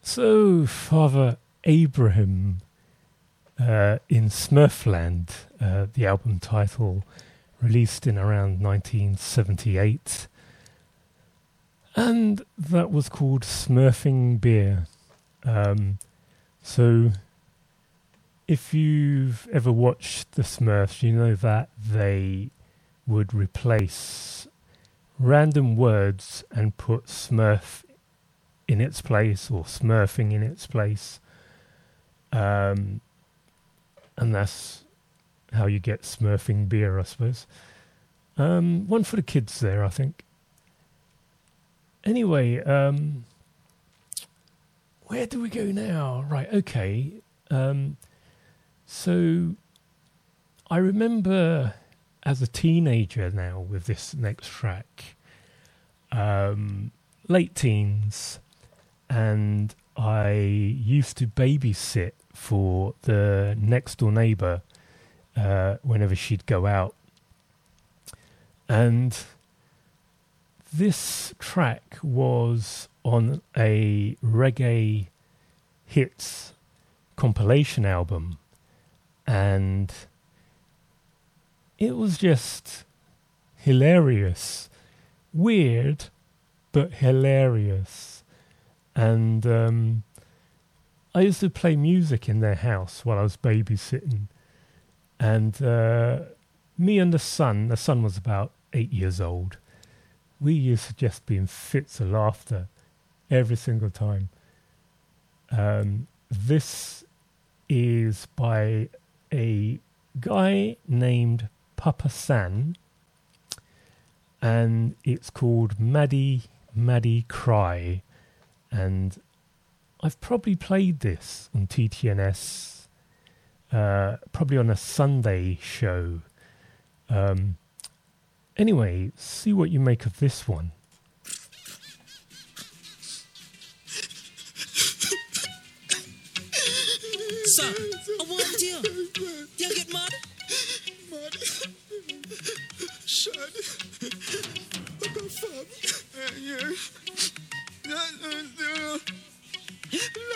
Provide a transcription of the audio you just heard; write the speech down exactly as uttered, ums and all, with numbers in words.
So, Father Abraham uh, in Smurfland, uh, the album title, released in around nineteen seventy-eight. And that was called Smurfing Beer. Um, so, if you've ever watched the Smurfs, you know that they would replace random words and put Smurf in its place, or smurfing in its place. Um, and that's how you get smurfing beer, I suppose. Um, one for the kids there, I think. Anyway, um, where do we go now? Right, okay. Um, so I remember as a teenager now with this next track, um, late teens, and I used to babysit for the next door neighbour uh, whenever she'd go out. And this track was on a reggae hits compilation album, and it was just hilarious. Weird, but hilarious. And um, I used to play music in their house while I was babysitting. And uh, me and the son, the son was about eight years old, we used to just be in fits of laughter every single time. Um, this is by a guy named Papa San, and it's called Maddie Maddie Cry. And I've probably played this on T T N S, uh, probably on a Sunday show. Um, anyway, see what you make of this one. Sir, I want you. You get mad? Mad. Shad. I got fun. Yeah. No, no, no.